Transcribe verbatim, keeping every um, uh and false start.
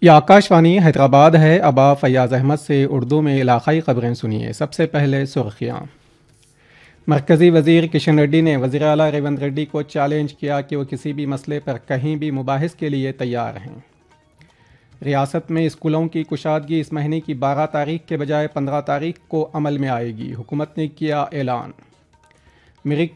ये आकाशवाणी हैदराबाद है। अब आप फैयाज़ अहमद से उर्दू में इलाक़ाई ख़बरें सुनिए। सबसे पहले सुर्खियाँ। मरकज़ी वज़ीर किशन रेड्डी ने वज़ीर आला रेवंत रेड्डी को चैलेंज किया कि वो किसी भी मसले पर कहीं भी मुबाहिस के लिए तैयार हैं। रियासत में स्कूलों की कुशादगी इस महीने की बारह तारीख के बजाय पंद्रह तारीख को अमल में आएगी, हुकूमत ने किया ऐलान। मिरिक